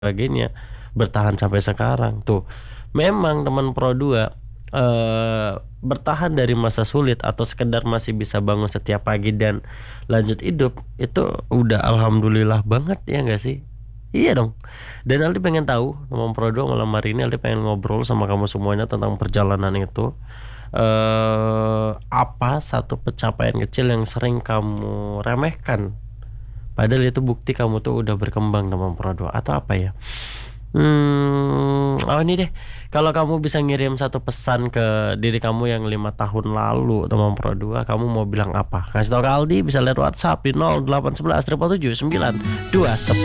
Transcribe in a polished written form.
sebagainya, bertahan sampai sekarang tuh. Memang teman Pro 2 bertahan dari masa sulit atau sekedar masih bisa bangun setiap pagi dan lanjut hidup, itu udah alhamdulillah banget ya nggak sih? Iya dong. Dan Aldi pengen tahu, teman Pro 2, malam hari ini Aldi pengen ngobrol sama kamu semuanya tentang perjalanan itu. Apa satu pencapaian kecil yang sering kamu remehkan padahal itu bukti kamu tuh udah berkembang dalam Pro 2, atau apa ya? Oh ini deh. Kalau kamu bisa ngirim satu pesan ke diri kamu yang 5 tahun lalu teman Pro 2, kamu mau bilang apa? Kasih tau ke Aldi, bisa lihat WhatsApp di 0811 777 921.